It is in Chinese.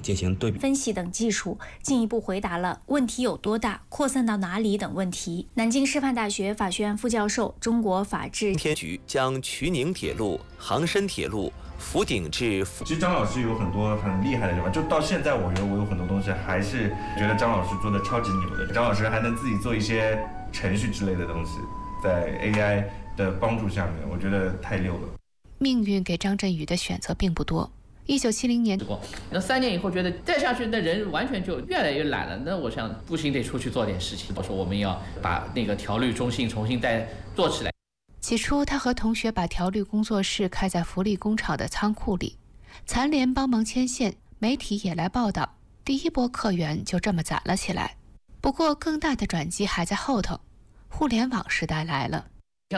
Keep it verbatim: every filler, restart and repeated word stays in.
进行对比分析等技术，进一步回答了问题有多大、扩散到哪里等问题。南京师范大学法学院副教授、中国法制天局将衢宁铁路、杭深铁路、福鼎至福。 其实张老师有很多很厉害的地方，就到现在，我觉得我有很多东西还是觉得张老师做的超级牛的。张老师还能自己做一些程序之类的东西，在 A I 的帮助下面，我觉得太溜了。 命运给张振宇的选择并不多。一九七零年， 那三年以后觉得再下去，那人完全就越来越懒了。那我想不行，得出去做点事情。我说我们要把那个调律中心重新再做起来。 起初，他和同学把调律工作室开在福利工厂的仓库里，残联帮忙牵线，媒体也来报道，第一波客源就这么攒了起来。不过，更大的转机还在后头，互联网时代来了。